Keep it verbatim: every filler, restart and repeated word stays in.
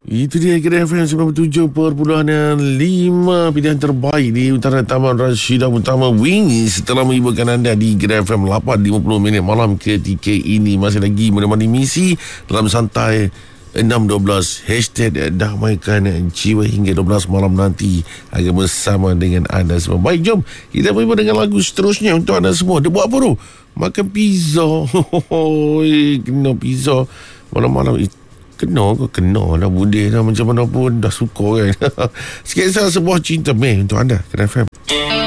Itu dia Kira F M sembilan puluh tujuh perpuluhan lima, pilihan terbaik di Utara Taman Rashidah Utama Wings setelah mengibarkan anda di Kira F M lapan lima puluh minit malam ketika ini. Masih lagi menemani misi dalam santai enam dua belas hashtag damaikan jiwa hingga dua belas malam nanti akan bersama dengan anda semua. Baik, jom kita berjumpa dengan lagu seterusnya untuk anda semua. Dia buat apa tu? Makan pizza. Kena pizza malam-malam. Kena ke? Kena lah budih dah, macam mana pun dah suka kan. Sketsa sebuah cinta meh untuk anda Kena F M.